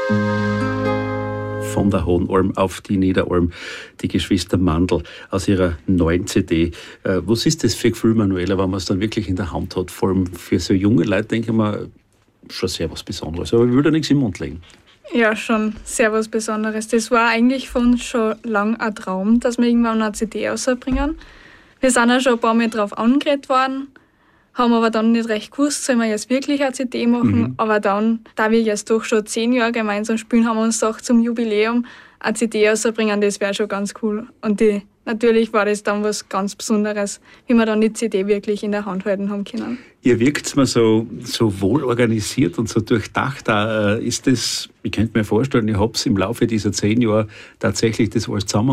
Von der Hohen Alm auf die Niederalm, die Geschwister Mandl aus ihrer neuen CD. Was ist das für ein Gefühl, Manuela, wenn man es dann wirklich in der Hand hat? Vor allem für so junge Leute, denke ich mal, schon sehr was Besonderes. Aber ich will da nichts im Mund legen. Ja, schon sehr was Besonderes. Das war eigentlich von uns schon lang ein Traum, dass wir irgendwann eine CD rausbringen. Wir sind auch schon ein paar Mal drauf angeredet worden, haben aber dann nicht recht gewusst, sollen wir jetzt wirklich eine CD machen. Aber dann, da wir jetzt doch schon 10 Jahre gemeinsam spielen, haben wir uns gedacht, zum Jubiläum eine CD rauszubringen, das wäre schon ganz cool. Und natürlich war das dann was ganz Besonderes, wie wir dann die CD wirklich in der Hand halten haben können. Ihr wirkt mir so wohl organisiert und so durchdacht. Ist das, ich könnte mir vorstellen, ihr habt im Laufe dieser 10 Jahre tatsächlich das alles zusammen